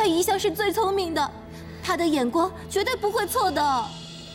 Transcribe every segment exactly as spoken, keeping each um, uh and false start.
他一向是最聪明的，他的眼光绝对不会错的。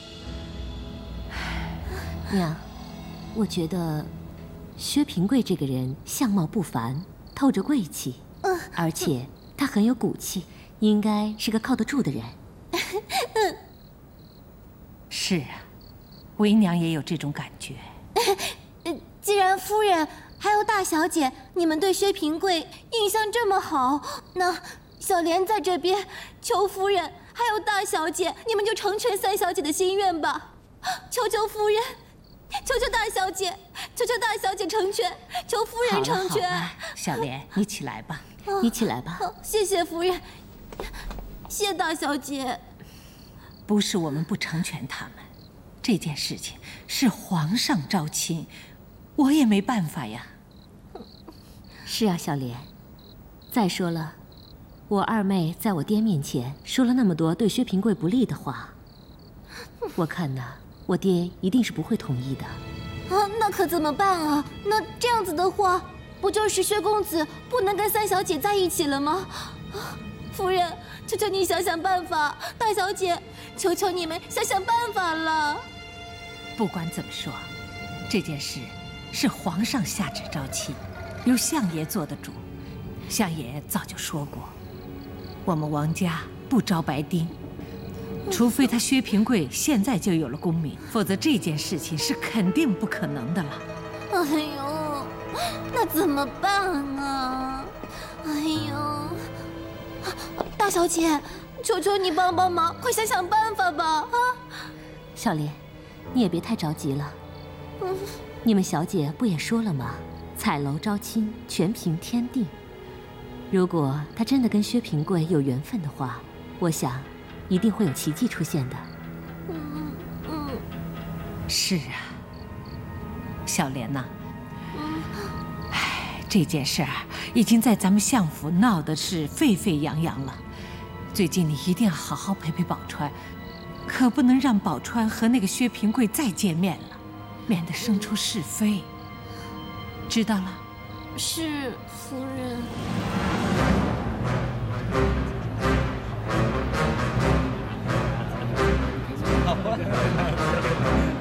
娘，我觉得薛平贵这个人相貌不凡，透着贵气， 嗯， 而且他很有骨气，应该是个靠得住的人。 嗯， 是啊，为娘也有这种感觉。 既然夫人还有大小姐，你们对薛平贵印象这么好，那小莲在这边求夫人还有大小姐，你们就成全三小姐的心愿吧。求求夫人，求求大小姐，求求大小姐成全，求夫人成全。 好了好了，小莲，你起来吧， 哦、 你起来吧。 哦、谢谢夫人，谢大小姐。 不是我们不成全他们，这件事情是皇上招亲，我也没办法呀。 是啊，小莲。再说了，我二妹在我爹面前说了那么多对薛平贵不利的话，我看呐，我爹一定是不会同意的。 啊，那可怎么办啊？那这样子的话，不就是薛公子不能跟三小姐在一起了吗？啊，夫人，求求你想想办法，大小姐，求求你们想想办法了。 不管怎么说，这件事是皇上下旨招亲，由相爷做的主。相爷早就说过，我们王家不招白丁，除非他薛平贵现在就有了功名，否则这件事情是肯定不可能的了。 哎呦，那怎么办啊？哎呦，大小姐，求求你帮帮忙，快想想办法吧！啊， 小莲，你也别太着急了。 嗯， 你们小姐不也说了吗？彩楼招亲，全凭天定。如果他真的跟薛平贵有缘分的话，我想一定会有奇迹出现的。 嗯嗯， 是啊，小莲呐，唉，这件事儿已经在咱们相府闹得是沸沸扬扬了。最近你一定要好好陪陪宝钏，可不能让宝钏和那个薛平贵再见面了，免得生出是非。知道了？ 是，夫人。 好。